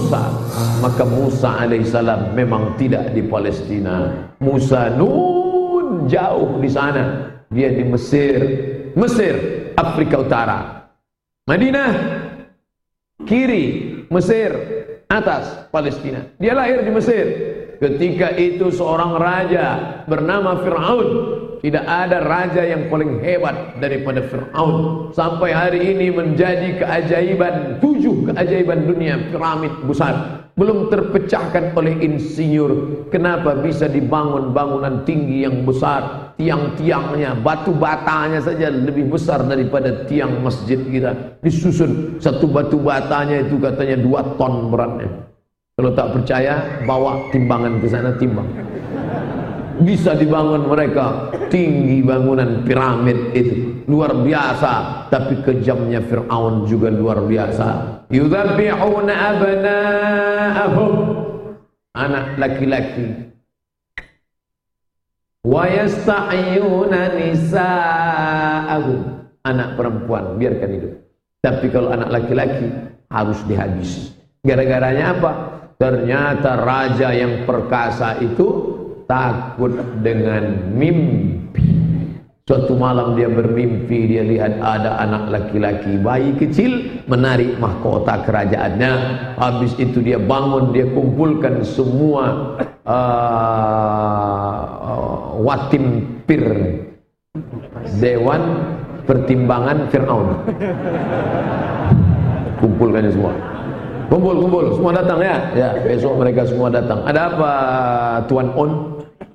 Musa. Maka Musa alaihissalam memang tidak di Palestina. Musa jauh di sana. Dia di Mesir, Afrika Utara. Madinah kiri, Mesir atas, Palestina. Dia lahir di Mesir. Ketika itu seorang raja bernama Fir'aun. Tidak ada raja yang paling hebat daripada Fir'aun. Sampai hari ini menjadi keajaiban, 7 keajaiban dunia, piramid besar. Belum terpecahkan oleh insinyur. Kenapa bisa dibangun bangunan tinggi yang besar? Tiang-tiangnya, batu batanya saja lebih besar daripada tiang masjid kita. Disusun, satu batu batanya itu katanya 2 ton beratnya. Kalau tak percaya, bawa timbangan ke sana, timbang. Bisa dibangun mereka tinggi bangunan piramid itu, luar biasa. Tapi kejamnya Fir'aun juga luar biasa. Yudzabbihuna abna'ahum, anak laki-laki, wa yastahyuna nisa'ahum, anak perempuan biarkan hidup. Tapi kalau anak laki-laki harus dihabisi. Gara-garanya apa? Ternyata raja yang perkasa itu takut dengan mimpi. Suatu malam dia bermimpi, dia lihat ada anak laki-laki, bayi kecil, menarik mahkota kerajaannya. Habis itu dia bangun, dia kumpulkan semua watim pir, dewan pertimbangan Fir'aun. Kumpulkannya semua. Kumpul, semua datang ya. Ya, besok mereka semua datang. Ada apa, Tuan On?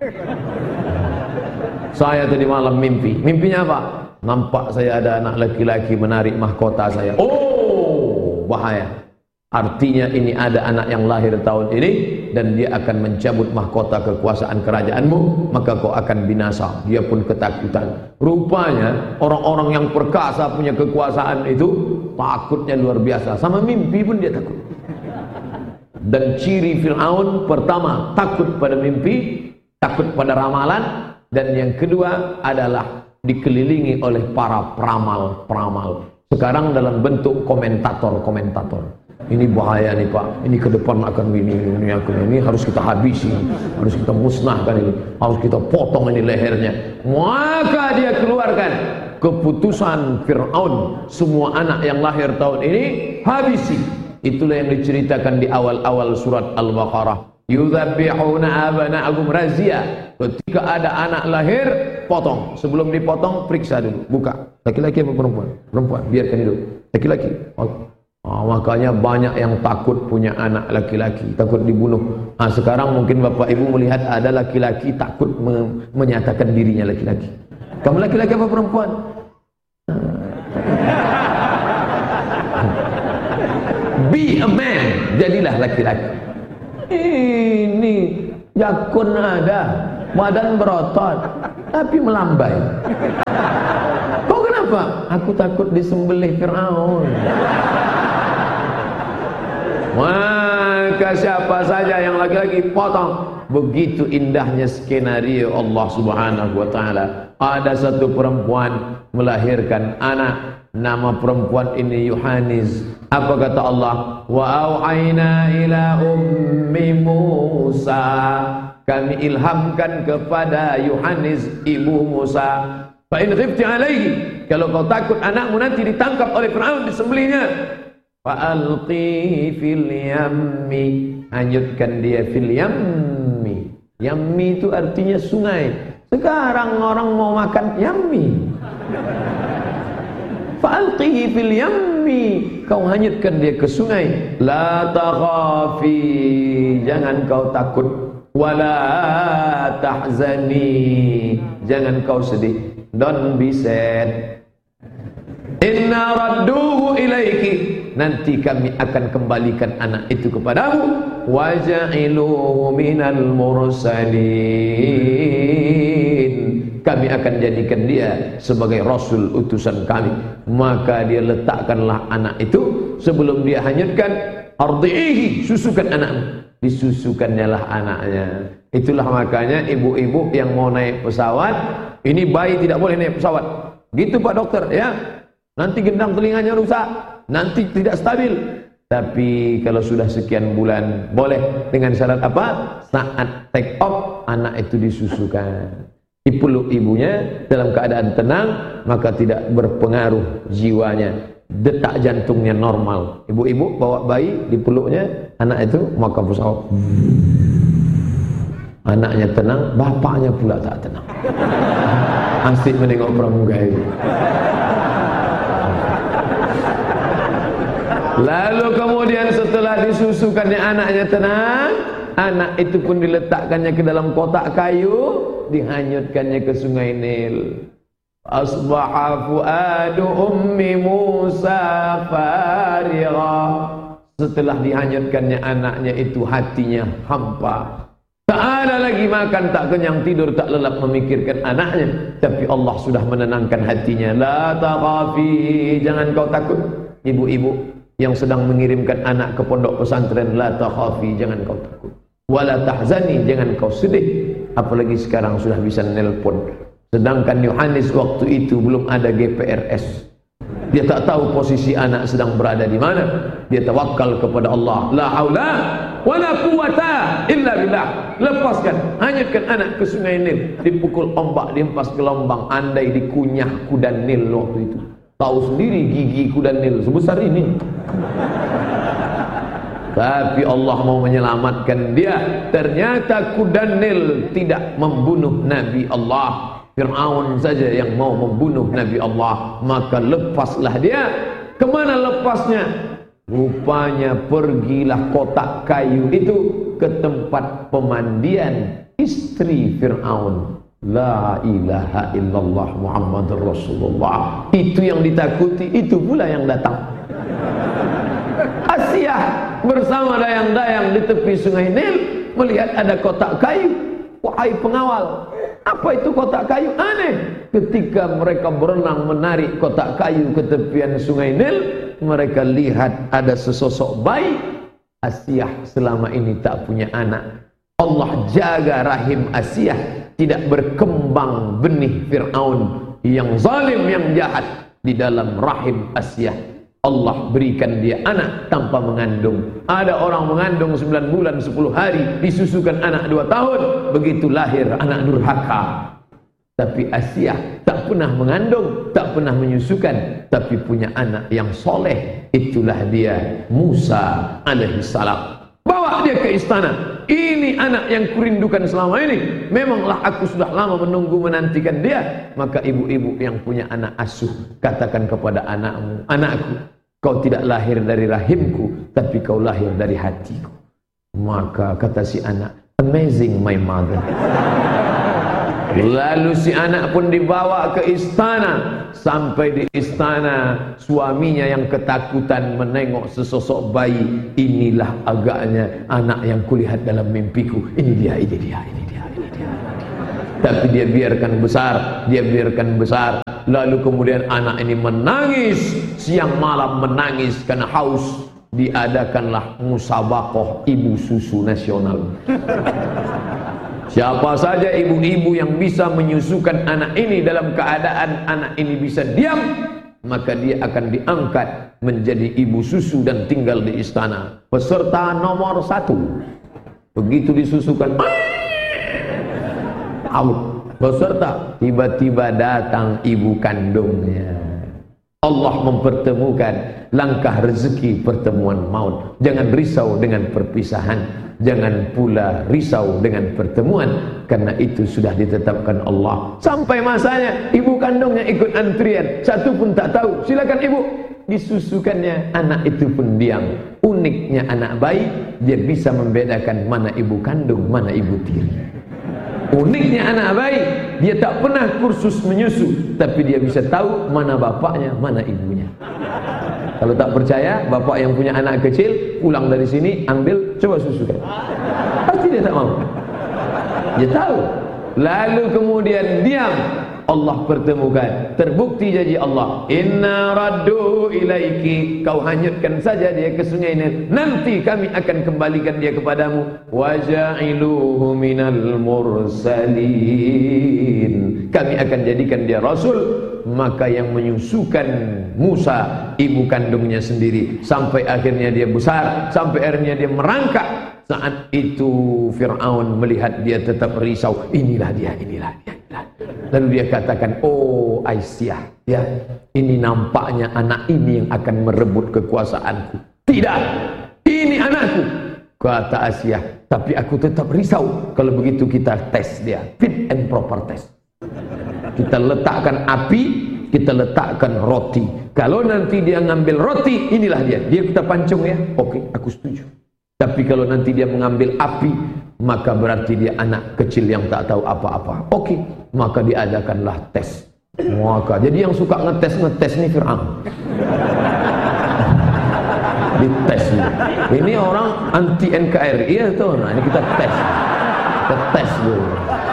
Saya tadi malam mimpi. Mimpinya apa? Nampak saya ada anak laki-laki menarik mahkota saya. Oh, bahaya. Artinya ini ada anak yang lahir tahun ini dan dia akan mencabut mahkota kekuasaan kerajaanmu, maka kau akan binasa. Dia pun ketakutan. Rupanya orang-orang yang perkasa punya kekuasaan itu takutnya luar biasa. Sama mimpi pun dia takut. Dan ciri Fir'aun pertama, takut pada mimpi, takut pada ramalan, dan yang kedua adalah dikelilingi oleh para peramal-peramal. Sekarang dalam bentuk komentator-komentator. Ini bahaya nih Pak, ini ke depan akan ini harus kita habisi, harus kita musnahkan ini, harus kita potong ini lehernya. Maka dia keluarkan keputusan Fir'aun, semua anak yang lahir tahun ini habisi. Itulah yang diceritakan di awal-awal surat Al-Baqarah. Yudzabbihuna abna'ahum, razia. Ketika ada anak lahir, potong. Sebelum dipotong, periksa dulu, buka. Laki-laki apa perempuan? Perempuan, biarkan hidup. Laki-laki. Makanya banyak yang takut punya anak laki-laki, takut dibunuh. Sekarang mungkin Bapak Ibu melihat ada laki-laki takut menyatakan dirinya laki-laki. Kamu laki-laki apa perempuan? Be a man, jadilah laki-laki. Ini jakun ada, badan berotot, tapi melambai. Kau kenapa? Aku takut disembelih Fir'aun. Maka siapa saja yang laki-laki potong. Begitu indahnya skenario Allah Subhanahu wa ta'ala. Ada satu perempuan melahirkan anak, nama perempuan ini Yohanes. Apa kata Allah? Wa auhayna ila ummi Musa, kami ilhamkan kepada Yohanes ibu Musa, fa in khifti alaihi, kalau kau takut anakmu nanti ditangkap oleh Fir'aun, disembelihnya, fa'alqi fil yammi, hanyutkan dia fil yammi. Yammi itu artinya sungai. Sekarang orang mau makan yammi. Fa'alqihi fil yammi, kau hanyutkan dia ke sungai. La takhafi, jangan kau takut. Wala tahzani, jangan kau sedih. Don't be sad. Inna radduhu ilaiki, nanti kami akan kembalikan anak itu kepadamu. Waja'iluhu minal mursalin, kami akan jadikan dia sebagai rasul utusan kami. Maka dia letakkanlah anak itu, sebelum dia hanyutkan, ardi'ihi, susukan anakmu. Disusukannya lah anaknya. Itulah makanya ibu-ibu yang mau naik pesawat, ini bayi tidak boleh naik pesawat. Gitu Pak Dokter ya. Nanti gendang telinganya rusak, nanti tidak stabil. Tapi kalau sudah sekian bulan boleh, dengan syarat apa? Saat take off anak itu disusukan, dipeluk ibunya dalam keadaan tenang, maka tidak berpengaruh jiwanya, detak jantungnya normal. Ibu-ibu bawa bayi dipeluknya anak itu, maka pesawat anaknya tenang, bapaknya pula tak tenang. Asik menengok pramugari. Lalu kemudian setelah disusukannya anaknya tenang, anak itu pun diletakkannya ke dalam kotak kayu, dihanyutkannya ke sungai Nil. Asbaha fuadu ummi Musa farigha. Setelah dihanyutkannya anaknya itu, hatinya hampa. Tak ada lagi makan, tak kenyang, tidur tak lelap memikirkan anaknya. Tapi Allah sudah menenangkan hatinya. La takhafi, jangan kau takut. Ibu-ibu yang sedang mengirimkan anak ke pondok pesantren, la takhafi, jangan kau takut. Wala tahzani, jangan kau sedih. Apalagi sekarang sudah bisa nelpon. Sedangkan Yohanes waktu itu belum ada GPRS. Dia tak tahu posisi anak sedang berada di mana. Dia tawakal kepada Allah. La haula wala quwata illa billah. Lepaskan, hanyutkan anak ke sungai Nil. Dipukul ombak, dihempas gelombang. Andai dikunyah kuda Nil waktu itu. Tahu sendiri gigi kuda Nil sebesar ini. Tapi Allah mau menyelamatkan dia. Ternyata kuda Nil tidak membunuh Nabi Allah. Fir'aun saja yang mau membunuh Nabi Allah. Maka lepaslah dia. Kemana lepasnya? Rupanya pergilah kotak kayu itu ke tempat pemandian istri Fir'aun. La ilaha illallah Muhammadur Rasulullah. Itu yang ditakuti, itu pula yang datang. Asia bersama dayang-dayang di tepi sungai Nil, melihat ada kotak kayu. Wahai pengawal, apa itu kotak kayu? Aneh. Ketika mereka berenang menarik kotak kayu ke tepian sungai Nil, mereka lihat ada sesosok bayi. Asia selama ini tak punya anak. Allah jaga rahim Asia, tidak berkembang benih Fir'aun yang zalim, yang jahat di dalam rahim Asia. Allah berikan dia anak tanpa mengandung. Ada orang mengandung 9 bulan 10 hari, disusukan anak 2 tahun, begitu lahir anak durhaka. Tapi Asia tak pernah mengandung, tak pernah menyusukan, tapi punya anak yang soleh. Itulah dia Musa alaihissalam. Bawa dia ke istana. Ini anak yang kurindukan selama ini. Memanglah aku sudah lama menunggu menantikan dia. Maka ibu-ibu yang punya anak asuh, katakan kepada anakmu, anakku, kau tidak lahir dari rahimku, tapi kau lahir dari hatiku. Maka kata si anak, amazing my mother. Lalu si anak pun dibawa ke istana. Sampai di istana, suaminya yang ketakutan menengok sesosok bayi. Inilah agaknya anak yang kulihat dalam mimpiku. Ini dia. Tapi dia biarkan besar, Lalu kemudian anak ini menangis, siang malam menangis karena haus. Diadakanlah musabaqah ibu susu nasional. Siapa saja ibu-ibu yang bisa menyusukan anak ini dalam keadaan anak ini bisa diam, maka dia akan diangkat menjadi ibu susu dan tinggal di istana. Peserta nomor 1. Begitu disusukan, out. Peserta, tiba-tiba datang ibu kandungnya. Allah mempertemukan, langkah rezeki pertemuan maut. Jangan risau dengan perpisahan, jangan pula risau dengan pertemuan, karena itu sudah ditetapkan Allah. Sampai masanya ibu kandungnya ikut antrian, satu pun tak tahu. Silakan ibu. Disusukannya, anak itu pun diam. Uniknya anak bayi, dia bisa membedakan mana ibu kandung, mana ibu tiri. Uniknya anak bayi, dia tak pernah kursus menyusu, tapi dia bisa tahu mana bapaknya, mana ibunya. Kalau tak percaya, bapak yang punya anak kecil pulang dari sini, ambil, coba susukan. Pasti dia tak mau. Dia tahu. Lalu kemudian diam. Allah pertemukan. Terbukti janji Allah. Inna raddu ilaiki. Kau hanyutkan saja dia ke sungai Nil. Nanti kami akan kembalikan dia kepadamu. Waja'iluhu minal mursalin. Kami akan jadikan dia rasul maka yang menyusukan Musa ibu kandungnya sendiri, sampai akhirnya dia besar, sampai akhirnya dia merangkak. Saat itu Fir'aun melihat dia tetap risau, inilah dia. Lalu dia katakan, oh Aisyah, ya, ini nampaknya anak ini yang akan merebut kekuasaanku. Tidak, ini anakku, kata Aisyah. Tapi aku tetap risau. Kalau begitu kita tes dia, fit and proper test. Kita letakkan api, kita letakkan roti. Kalau nanti dia ngambil roti, inilah dia kita pancung ya. Oke, aku setuju. Tapi kalau nanti dia mengambil api, maka berarti dia anak kecil yang tak tahu apa-apa. Oke, maka diadakanlah tes. Maka jadi yang suka ngetes nih Fir'aun. Dites nih. Ini orang anti NKRI ya tuh. Nah, ini kita tes. Kita tes dulu.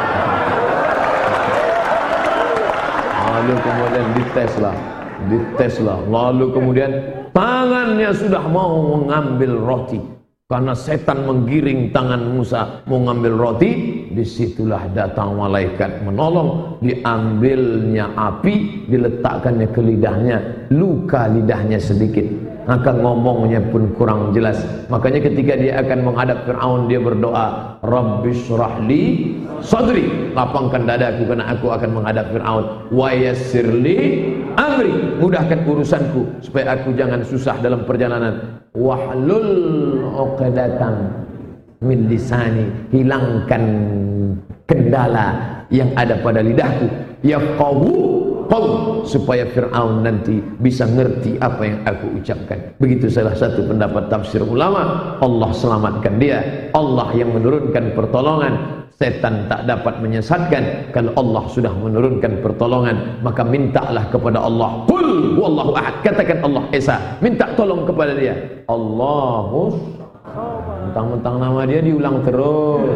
Lalu kemudian dites lah. Lalu kemudian tangannya sudah mau mengambil roti. Karena setan menggiring tangan Musa mau ngambil roti, disitulah datang malaikat menolong, diambilnya api, diletakkannya ke lidahnya, luka lidahnya sedikit, maka ngomongnya pun kurang jelas. Makanya ketika dia akan menghadap Fir'aun, dia berdoa, Rabbi syrahli sadri, lapangkan dadaku karena aku akan menghadap Fir'aun, wa yassirli amri, mudahkan urusanku supaya aku jangan susah dalam perjalanan, wahlul uqdatan min lisani, hilangkan kendala yang ada pada lidahku, yafqahu qaul, supaya Fir'aun nanti bisa ngerti apa yang aku ucapkan. Begitu salah satu pendapat tafsir ulama. Allah selamatkan dia, Allah yang menurunkan pertolongan. Setan tak dapat menyesatkan. Kalau Allah sudah menurunkan pertolongan, maka mintalah kepada Allah. Qul huwallahu ahad, katakan Allah Esa, minta tolong kepada dia. Allahus, mentang-mentang nama dia diulang terus.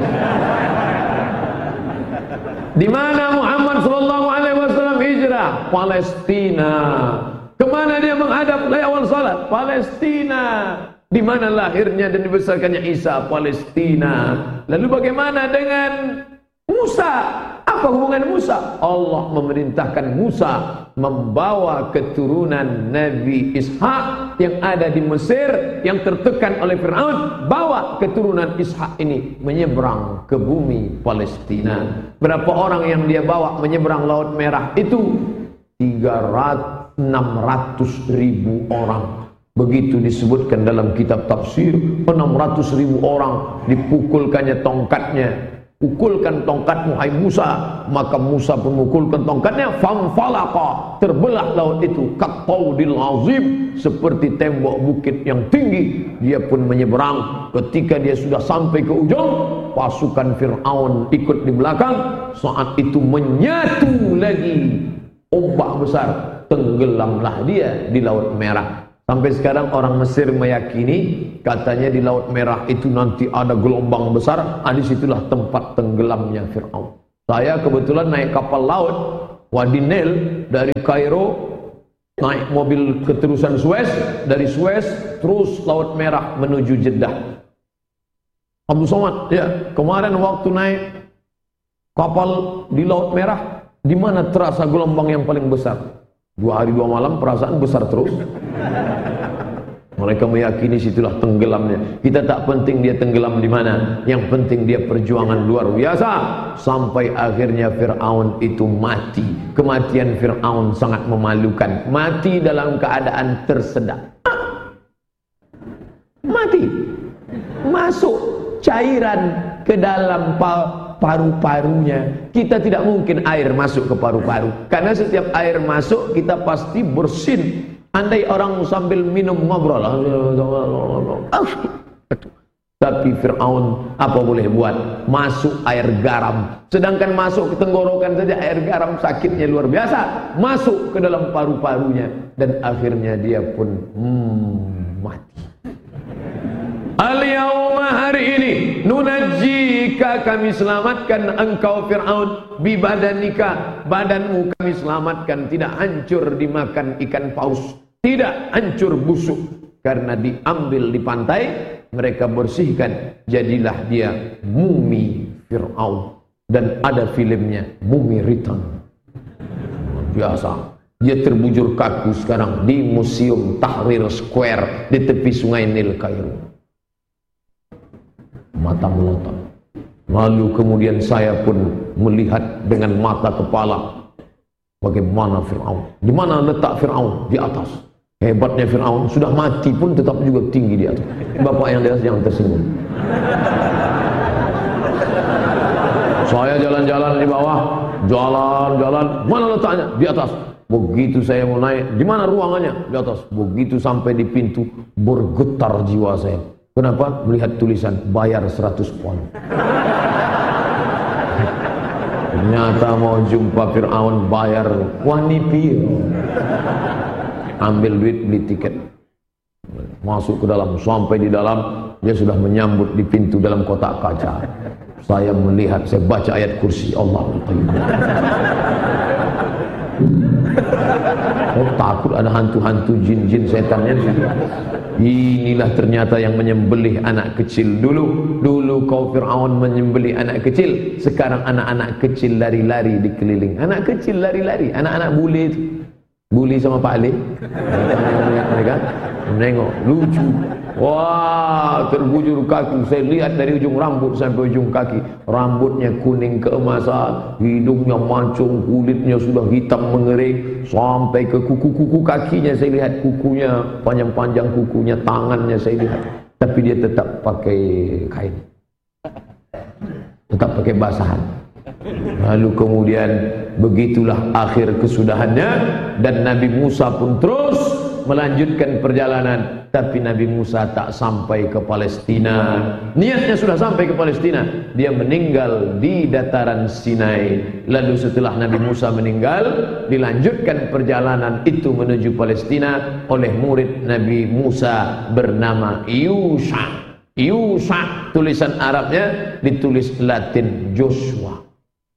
Di mana Muhammad sallallahu alaihi wasallam hijrah? Palestina. Kemana dia menghadap dari awal salat? Palestina. Di mana lahirnya dan dibesarkannya Isa? Palestina. Lalu bagaimana dengan Musa? Apa hubungan Musa? Allah memerintahkan Musa membawa keturunan Nabi Ishak yang ada di Mesir, yang tertekan oleh Fir'aun. Bawa keturunan Ishak ini menyeberang ke bumi Palestina. Berapa orang yang dia bawa menyeberang Laut Merah itu? 600.000 orang. Begitu disebutkan dalam kitab tafsir, 600.000 orang dipukulkannya tongkatnya. Pukulkan tongkatmu hai Musa, maka Musa pun memukulkan tongkatnya, famfalaqa, terbelah laut itu, kaqaudil azim, seperti tembok bukit yang tinggi. Dia pun menyeberang. Ketika dia sudah sampai ke ujung, pasukan Fir'aun ikut di belakang. Saat itu menyatu lagi ombak besar, tenggelamlah dia di Laut Merah. Sampai sekarang orang Mesir meyakini, katanya di Laut Merah itu nanti ada gelombang besar, disitulah tempat tenggelamnya Fir'aun. Saya kebetulan naik kapal laut Wadi Nil dari Kairo, naik mobil keterusan Suez, dari Suez terus Laut Merah menuju Jeddah. Abu Somad, ya, kemarin waktu naik kapal di Laut Merah, di mana terasa gelombang yang paling besar? 2 hari 2 malam perasaan besar terus. Mereka meyakini situlah tenggelamnya. Kita tak penting dia tenggelam di mana, yang penting dia perjuangan luar biasa sampai akhirnya Fir'aun itu mati. Kematian Fir'aun sangat memalukan. Mati dalam keadaan tersedak. Mati. Masuk cairan ke dalam paru-parunya. Kita tidak mungkin air masuk ke paru-paru, karena setiap air masuk kita pasti bersin. Andai orang sambil minum ngobrol, tapi Fir'aun apa boleh buat? Masuk air garam. Sedangkan masuk ke tenggorokan saja air garam sakitnya luar biasa. Masuk ke dalam paru-parunya dan akhirnya dia pun mati. Al-yawma, hari ini, nunajjika, kami selamatkan engkau Fir'aun, bibadanika, badanmu kami selamatkan, tidak hancur dimakan ikan paus, tidak hancur busuk, karena diambil di pantai, mereka bersihkan, jadilah dia mumi Fir'aun. Dan ada filmnya, Mumi Return. Biasa, Dia terbujur kaku sekarang di Museum Tahrir Square di tepi sungai Nil Kairo. Mata melotot. Lalu kemudian saya pun melihat dengan mata kepala bagaimana Fir'aun. Di mana letak Fir'aun? Di atas. Hebatnya Fir'aun, sudah mati pun tetap juga tinggi di atas. Bapak yang di atas jangan tersinggung. Saya jalan-jalan di bawah, jalan-jalan, mana letaknya? Di atas. Begitu saya mau naik, di mana ruangannya? Di atas. Begitu sampai di pintu, bergetar jiwa saya. Kenapa? Melihat tulisan bayar 100 pound. Ternyata mau jumpa Fir'aun bayar wanipir. Ambil duit beli tiket. Masuk ke dalam, sampai di dalam dia sudah menyambut di pintu dalam kotak kaca. Saya melihat, saya baca ayat kursi Allahul Qayyum. Oh, takut ada hantu-hantu jin-jin setannya. Inilah ternyata yang menyembelih anak kecil dulu. Dulu kau Fir'aun menyembelih anak kecil. Sekarang anak-anak kecil lari-lari di keliling. Anak kecil lari-lari, anak-anak bule itu. Buli sama Pak Ali. Mereka menengok, lucu. Wah, terbujur kaku. Saya lihat dari ujung rambut sampai ujung kaki. Rambutnya kuning keemasan, hidungnya mancung, kulitnya sudah hitam mengering, sampai ke kuku-kuku kakinya. Saya lihat kukunya, panjang-panjang kukunya, tangannya saya lihat. Tapi dia tetap pakai kain, tetap pakai basahan. Lalu kemudian begitulah akhir kesudahannya, dan Nabi Musa pun terus melanjutkan perjalanan. Tapi Nabi Musa tak sampai ke Palestina. Niatnya sudah sampai ke Palestina, dia meninggal di dataran Sinai. Lalu setelah Nabi Musa meninggal, dilanjutkan perjalanan itu menuju Palestina oleh murid Nabi Musa bernama Yusha. Yusha, tulisan Arabnya ditulis Latin Joshua.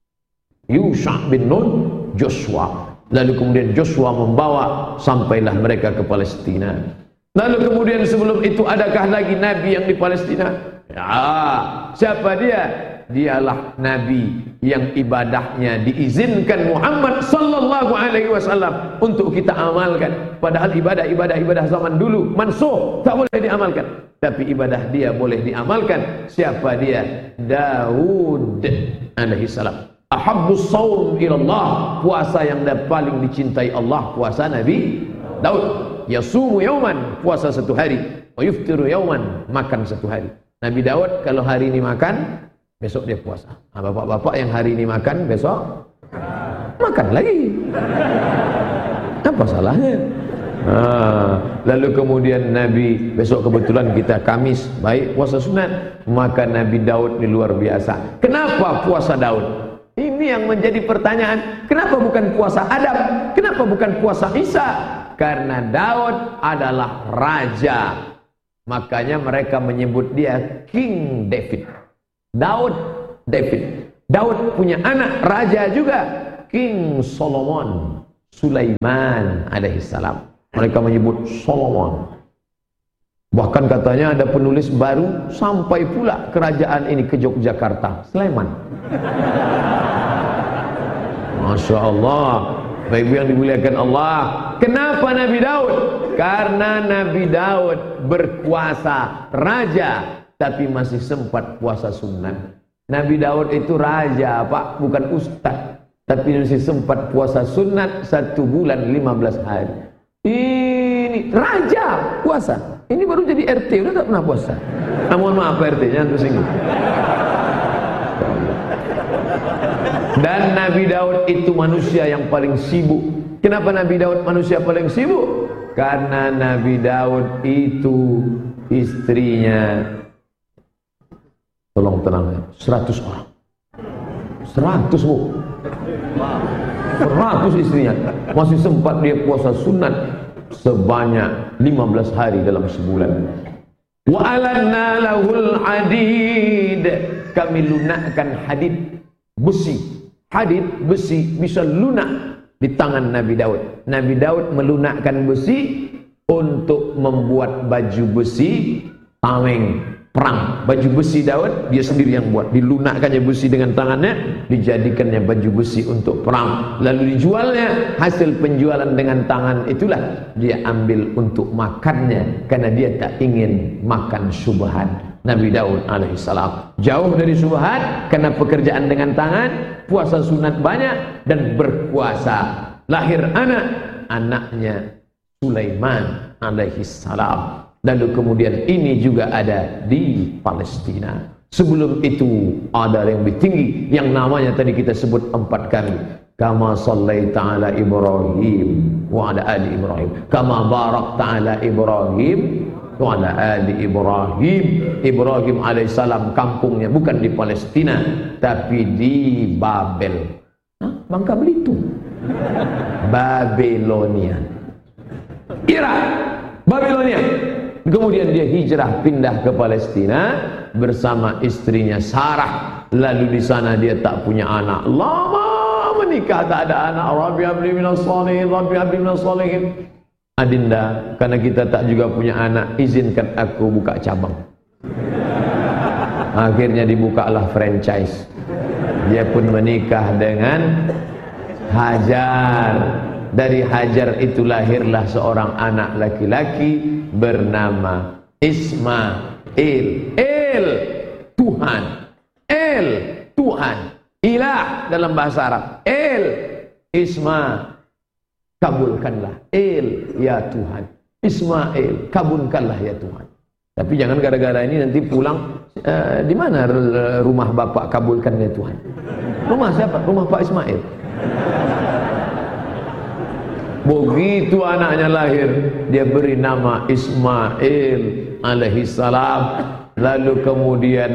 Yusha bin Nun, Joshua. Lalu kemudian Joshua membawa, sampailah mereka ke Palestina. Lalu kemudian sebelum itu adakah lagi Nabi yang di Palestina? Ya, siapa dia? Dialah Nabi yang ibadahnya diizinkan Muhammad sallallahu alaihi wasallam untuk kita amalkan. Padahal ibadah zaman dulu mansuh, tak boleh diamalkan. Tapi ibadah dia boleh diamalkan. Siapa dia? Daud alaihi salam. Ahabbus shaum ilallah, puasa yang paling dicintai Allah, puasa Nabi Daud. Yasumu yauman, puasa satu hari. Wa yuftiru yauman, makan satu hari. Nabi Daud kalau hari ini makan, besok dia puasa. Nah, bapak-bapak yang hari ini makan, besok makan lagi. Apa salahnya? Lalu kemudian Nabi, besok kebetulan kita Kamis, baik puasa sunat, maka Nabi Daud ini luar biasa. Kenapa puasa Daud? Ini yang menjadi pertanyaan. Kenapa bukan puasa Adam? Kenapa bukan puasa Isa? Karena Daud adalah raja. Makanya mereka menyebut dia King David. David. Daud punya anak raja juga, King Solomon, Sulaiman alaihissalam. Mereka menyebut Solomon. Bahkan katanya ada penulis baru sampai pula kerajaan ini ke Yogyakarta, Sulaiman. Masya Allah. Baik yang dimuliakan Allah. Kenapa Nabi Daud? Karena Nabi Daud berkuasa raja, tapi masih sempat puasa sunat. Nabi Daud itu raja, Pak, bukan ustaz, tapi masih sempat puasa sunat 1 bulan 15 hari. Ini raja puasa. Ini baru jadi RT, udah tak pernah puasa. Mohon maaf RT, jangan tersinggung. Dan Nabi Daud itu manusia yang paling sibuk. Kenapa Nabi Daud manusia paling sibuk? Karena Nabi Daud itu istrinya, tolong tenang, 100 orang. 100 bu. 100 istrinya. Masih sempat dia puasa sunat sebanyak 15 hari dalam sebulan. Wa alanna lahul hadid. Kami lunakkan hadid, besi. Hadid, besi bisa lunak di tangan Nabi Daud. Nabi Daud melunakkan besi untuk membuat baju besi, tameng, perang. Baju besi Daud dia sendiri yang buat, dilunakkannya besi dengan tangannya, dijadikannya baju besi untuk perang, lalu dijualnya. Hasil penjualan dengan tangan itulah dia ambil untuk makannya, karena dia tak ingin makan syubhat. Nabi Daud alaihissalam jauh dari syubhat karena pekerjaan dengan tangan, puasa sunat banyak dan berpuasa. Lahir anaknya Sulaiman alaihissalam. Lalu kemudian ini juga ada di Palestina. Sebelum itu ada yang lebih tinggi, yang namanya tadi kita sebut 4 kali. Kama sallaita ala Ibrahim wa ala ali Ibrahim, kama barakta ala Ibrahim wa ala ali Ibrahim. Ibrahim alaihissalam kampungnya bukan di Palestina, tapi di Babel. Bangka Belitung, Babilonia, Irak, Babilonia. Kemudian dia hijrah pindah ke Palestina bersama istrinya Sarah. Lalu di sana dia tak punya anak, lama menikah tak ada anak. Rabbi habli minas shalihin, Rabbi habli minas shalihin. Adinda, karena kita tak juga punya anak, izinkan aku buka cabang. Akhirnya dibukalah franchise. Dia pun menikah dengan Hajar. Dari Hajar itu lahirlah seorang anak laki-laki bernama Ismail. Tuhan. Tuhan. Ilah dalam bahasa Arab. Isma, kabulkanlah. Ya Tuhan. Ismail, kabulkanlah ya Tuhan. Tapi jangan gara-gara ini nanti pulang, di mana rumah bapak kabulkan ya Tuhan? Rumah siapa? Rumah Pak Ismail. Begitu anaknya lahir, dia beri nama Ismail alaihissalam. Lalu kemudian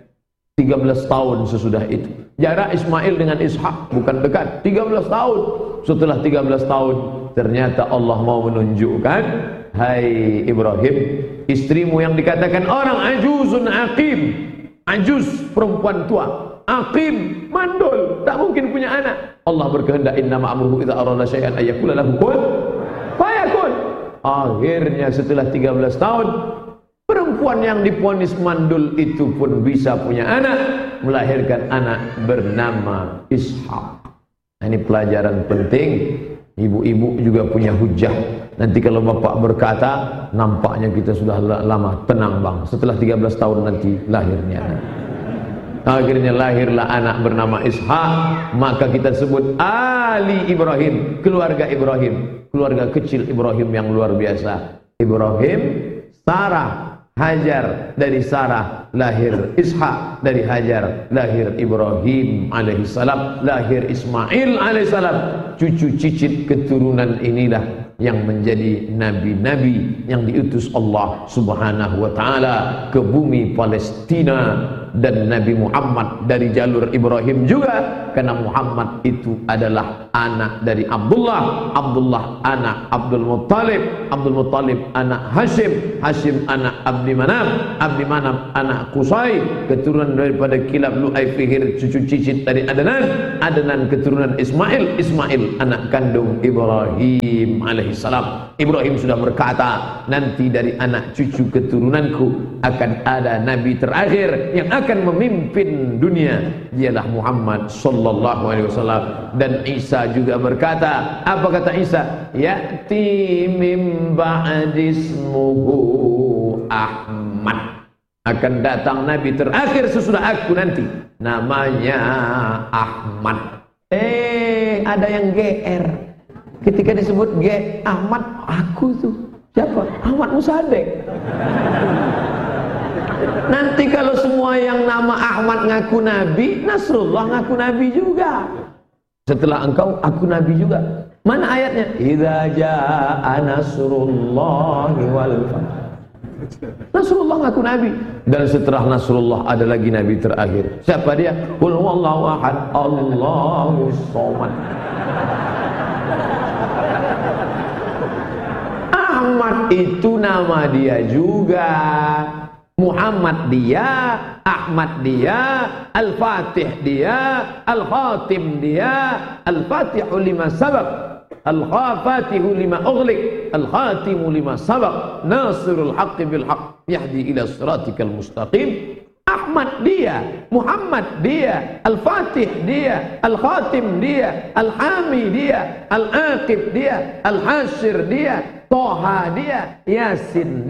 13 tahun sesudah itu, jarak Ismail dengan Ishak bukan dekat, 13 tahun. Setelah 13 tahun, ternyata Allah mau menunjukkan, hai Ibrahim, istrimu yang dikatakan orang ajuzun aqim, ajuz perempuan tua, aqim mandul, tak mungkin punya anak. Allah berkehendak, innama amruhu idza arada syai'an ayyakula lahu kun fayakun. Akhirnya setelah 13 tahun, perempuan yang divonis mandul itu pun bisa punya anak, melahirkan anak bernama Ishak. Ini pelajaran penting. Ibu-ibu juga punya hujah. Nanti kalau bapak berkata, nampaknya kita sudah lama, tenang bang, setelah 13 tahun nanti lahirnya anak. Akhirnya lahirlah anak bernama Ishak. Maka kita sebut Ali Ibrahim, keluarga Ibrahim, keluarga kecil Ibrahim yang luar biasa. Ibrahim, Sarah, Hajar, dari Sarah lahir Ishak, dari Hajar lahir Ibrahim alaihissalam, lahir Ismail alaihissalam. Cucu cicit keturunan inilah yang menjadi nabi-nabi yang diutus Allah subhanahu wa ta'ala ke bumi Palestina. Dan Nabi Muhammad dari jalur Ibrahim juga, karena Muhammad itu adalah anak dari Abdullah, Abdullah anak Abdul Muttalib, Abdul Muttalib anak Hashim, Hashim anak Abdi Manaf, Abdi Manaf anak Qusay, keturunan daripada Kilab, Lu'ay, Fihir, cucu cicit dari Adnan, Adnan keturunan Ismail, Ismail anak kandung Ibrahim alaihissalam. Ibrahim sudah berkata, nanti dari anak cucu keturunanku akan ada nabi terakhir yang akan memimpin dunia, dialah Muhammad sallallahu alaihi wasallam. Dan Isa juga berkata, apa kata Isa? Ya'ti mim ba'dismuhu Ahmad. Akan datang nabi terakhir sesudah aku nanti, namanya Ahmad. Ada yang GR ketika disebut Ahmad, aku tuh siapa? Ahmad Musaddiq. Nanti kalau semua yang nama Ahmad ngaku nabi, Nasrullah ngaku nabi juga. Setelah engkau, aku nabi juga. Mana ayatnya? Idza jaa nasrullahi wal fath. Nasrullah ngaku nabi. Dan setelah Nasrullah ada lagi nabi terakhir. Siapa dia? Qul huwallahu ahad, Allahus samad. Ahmad itu nama dia juga, Muhammad dia, Ahmad dia, Al-Fatih dia, Al-Khatim dia, Al-Fatihu lima sabab, Al-Khafatihu lima ughliq. al-khatimu lima sabaq, nasirul haqqi bil haqq, yahdi ila siratikal mustaqim. Ahmad dia, Muhammad dia, Al-Fatih dia, Al-Khatim dia, Al-Hami dia, Al-Aqib dia, Al-Hashir dia, Toha dia, Yasin dia.